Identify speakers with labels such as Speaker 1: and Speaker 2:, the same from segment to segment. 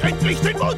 Speaker 1: endlich den Mund!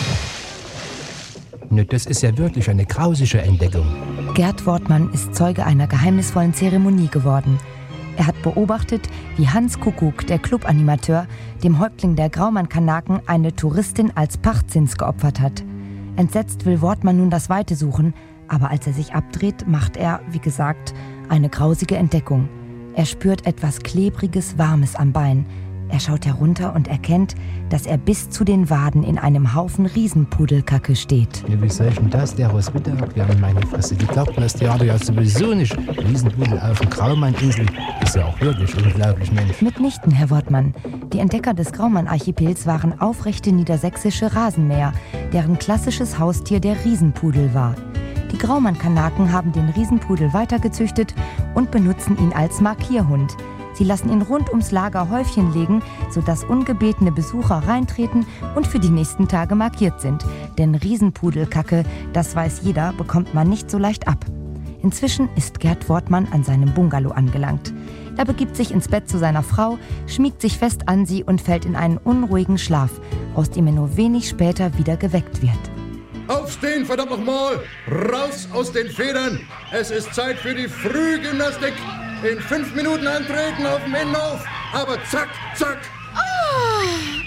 Speaker 2: Nö, das ist ja wirklich eine grausige Entdeckung.
Speaker 3: Gerd Wortmann ist Zeuge einer geheimnisvollen Zeremonie geworden. Er hat beobachtet, wie Hans Kuckuck, der Clubanimateur, dem Häuptling der Graumann-Kanaken eine Touristin als Pachtzins geopfert hat. Entsetzt will Wortmann nun das Weite suchen, aber als er sich abdreht, macht er, wie gesagt, eine grausige Entdeckung. Er spürt etwas Klebriges, Warmes am Bein. Er schaut herunter und erkennt, dass er bis zu den Waden in einem Haufen Riesenpudelkacke steht.
Speaker 2: Ja, wie soll ich denn das, der Roswitha abwehren, meine Fresse? Die glaubt mir das Theater ja sowieso nicht. Riesenpudel auf der Graumann-Insel ist ja auch wirklich unglaublich, Mensch.
Speaker 3: Mitnichten, Herr Wortmann. Die Entdecker des Graumann-Archipels waren aufrechte niedersächsische Rasenmäher, deren klassisches Haustier der Riesenpudel war. Die Graumann-Kanaken haben den Riesenpudel weitergezüchtet und benutzen ihn als Markierhund. Sie lassen ihn rund ums Lager Häufchen legen, sodass ungebetene Besucher reintreten und für die nächsten Tage markiert sind. Denn Riesenpudelkacke, das weiß jeder, bekommt man nicht so leicht ab. Inzwischen ist Gerd Wortmann an seinem Bungalow angelangt. Er begibt sich ins Bett zu seiner Frau, schmiegt sich fest an sie und fällt in einen unruhigen Schlaf, aus dem er nur wenig später wieder geweckt wird.
Speaker 4: Aufstehen, verdammt nochmal! Raus aus den Federn! Es ist Zeit für die Frühgymnastik! In 5 Minuten antreten auf dem Innenhof! Aber zack, zack!
Speaker 5: Oh,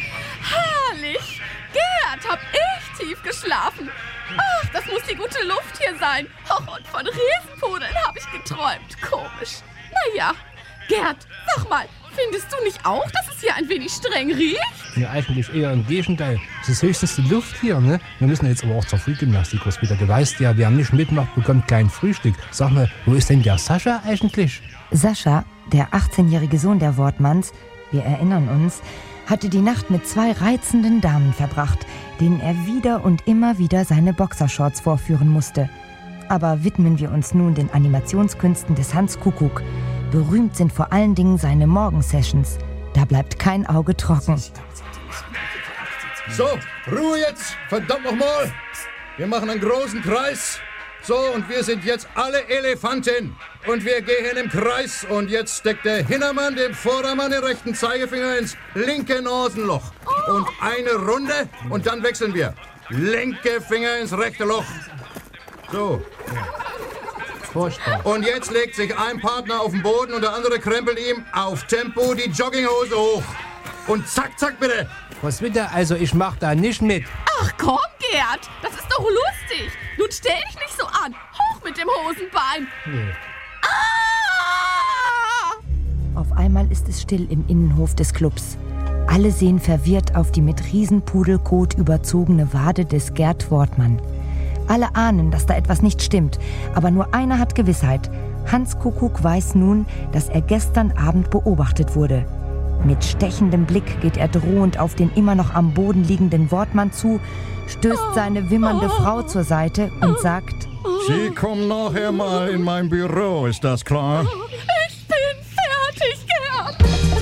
Speaker 5: herrlich! Gerd, hab ich tief geschlafen! Ach, das muss die gute Luft hier sein! Och, und von Riesenpudeln habe ich geträumt. Komisch. Naja, Gerd, sag mal, findest du nicht auch, dass es hier ein wenig streng riecht?
Speaker 2: Ja, eigentlich eher im Gegenteil. Es ist höchstens die Luft hier, ne? Wir müssen jetzt aber auch zur Frühgymnastik wieder. Du weißt ja, wer nicht mitmacht, bekommt kein Frühstück. Sag mal, wo ist denn der Sascha eigentlich?
Speaker 3: Sascha, der 18-jährige Sohn der Wortmanns, wir erinnern uns, hatte die Nacht mit 2 reizenden Damen verbracht, denen er wieder und immer wieder seine Boxershorts vorführen musste. Aber widmen wir uns nun den Animationskünsten des Hans Kuckuck. Berühmt sind vor allen Dingen seine Morgensessions. Da bleibt kein Auge trocken.
Speaker 4: So, Ruhe jetzt! Verdammt nochmal! Wir machen einen großen Kreis. So, und wir sind jetzt alle Elefanten. Und wir gehen im Kreis. Und jetzt steckt der Hintermann dem Vordermann den rechten Zeigefinger ins linke Nasenloch. Und eine Runde und dann wechseln wir. Linke Finger ins rechte Loch. So.
Speaker 2: Furchtbar.
Speaker 4: Und jetzt legt sich ein Partner auf den Boden und der andere krempelt ihm auf Tempo die Jogginghose hoch. Und zack, zack, bitte.
Speaker 2: Roswitha, also ich mach da nicht mit.
Speaker 5: Ach komm, Gerd, das ist doch lustig. Nun stell dich nicht so an. Hoch mit dem Hosenbein.
Speaker 2: Nee.
Speaker 5: Ah!
Speaker 3: Auf einmal ist es still im Innenhof des Clubs. Alle sehen verwirrt auf die mit Riesenpudelkot überzogene Wade des Gerd Wortmann. Alle ahnen, dass da etwas nicht stimmt, aber nur einer hat Gewissheit. Hans Kuckuck weiß nun, dass er gestern Abend beobachtet wurde. Mit stechendem Blick geht er drohend auf den immer noch am Boden liegenden Wortmann zu, stößt seine wimmernde Frau zur Seite und sagt:
Speaker 4: Sie kommen nachher mal in mein Büro, ist das klar?